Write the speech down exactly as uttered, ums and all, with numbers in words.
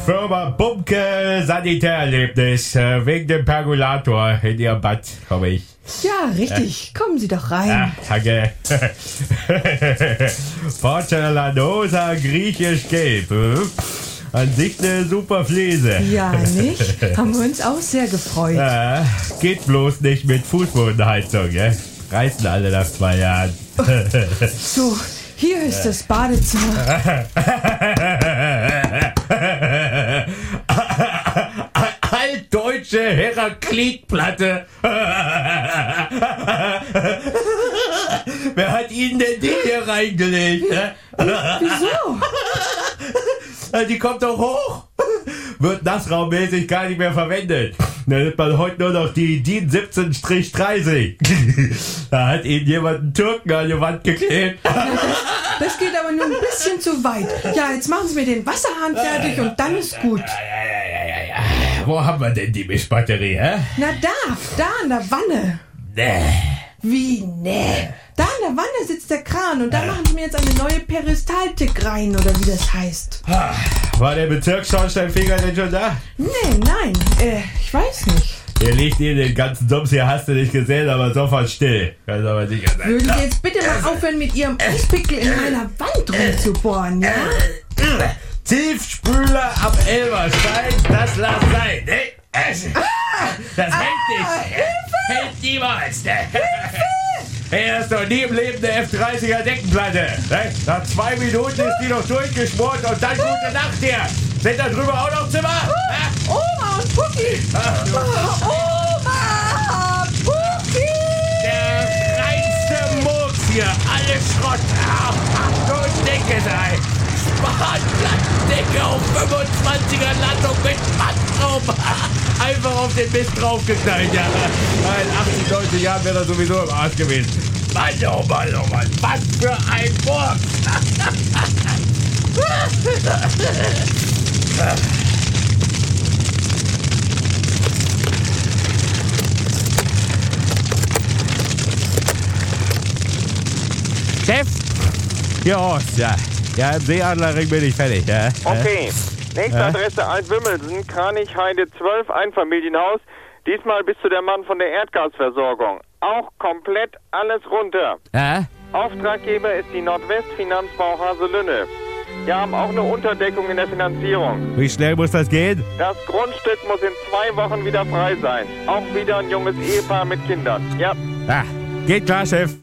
Firma Bumke Sanitärerlebnis. Äh, wegen dem Pergolator in Ihrem Bad komme ich. Ja, richtig. Kommen Sie doch rein. Ah, danke. Porcelanosa griechisch gelb. An sich eine super Fliese. Ja, nicht? Haben wir uns auch sehr gefreut. Ja, geht bloß nicht mit Fußbodenheizung, ja? Reißen alle nach zwei Jahren. So, hier ist das Badezimmer. Altdeutsche Heraklitplatte. Wer hat Ihnen denn die hier reingelegt? Ne? Wieso? Die kommt doch hoch. Wird nassraummäßig gar nicht mehr verwendet. Da nimmt man heute nur noch die DIN siebzehn dreißig. Da hat Ihnen jemand einen Türken an die Wand geklebt. Das geht aber nur ein bisschen zu weit. Ja, jetzt machen Sie mir den Wasserhahn fertig und dann ist gut. Ja, ja, ja, ja, ja. Wo haben wir denn die Mischbatterie, hä? Na da, da an der Wanne. Nee. Wie, nee? Da an der Wanne sitzt der Kran und da machen Sie mir jetzt eine neue Peristaltik rein, oder wie das heißt. War der Bezirksschornsteinfeger denn schon da? Nee, nein, äh, ich weiß nicht. Der liegt hier den ganzen Sums hier, hast du nicht gesehen, aber sofort still. Kann aber sicher sein. Würden Sie jetzt bitte mal aufhören, mit Ihrem Eispickel in meiner Wand rumzubohren, ja? Tiefspüler am Elberstein, das lass sein, ne? Das hält nicht. Hält niemals, ne? Hey, das ist doch nie im Leben eine F dreißiger Deckenplatte. Ne? Nach zwei Minuten ist die doch durchgeschmort und dann gute Nacht hier. Sind da drüber auch noch Zimmer? Ah, Oma und Pucki! Ach, Oma! Pucki! der reinste Murks hier, alles Schrott. Ach, du Dicke sei. Spanplattendecke auf fünfundzwanziger Landung mit Band drauf. Einfach auf den Mist draufgeknallt, ja. In achtzig, neunzig Jahren wäre er sowieso im Arsch gewesen. Mann, oh Mann, oh Mann, was für ein Murks. Chef? Ja, Horst, ja. Ja, im Seeadlerring bin ich fertig, ja. Okay. Nächste Ja? Adresse Altwimmelsen, Kranichheide zwölf, Einfamilienhaus. Diesmal bist du der Mann von der Erdgasversorgung. Auch komplett alles runter. Ja? Auftraggeber ist die Nordwestfinanzbau Haselünne. Wir haben auch eine Unterdeckung in der Finanzierung. Wie schnell muss das gehen? Das Grundstück muss in zwei Wochen wieder frei sein. Auch wieder ein junges Ehepaar mit Kindern. Ja. Ah, geht klar, Chef.